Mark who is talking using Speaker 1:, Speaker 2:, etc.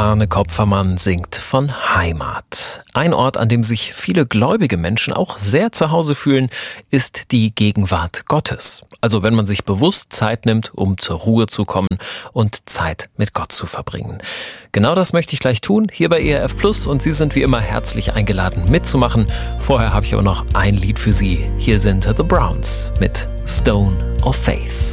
Speaker 1: Arne Kopfermann singt von Heimat. Ein Ort, an dem sich viele gläubige Menschen auch sehr zu Hause fühlen, ist die Gegenwart Gottes. Also wenn man sich bewusst Zeit nimmt, um zur Ruhe zu kommen und Zeit mit Gott zu verbringen. Genau das möchte ich gleich tun, hier bei ERF Plus, und Sie sind wie immer herzlich eingeladen mitzumachen. Vorher habe ich aber noch ein Lied für Sie. Hier sind The Browns mit Stone of Faith.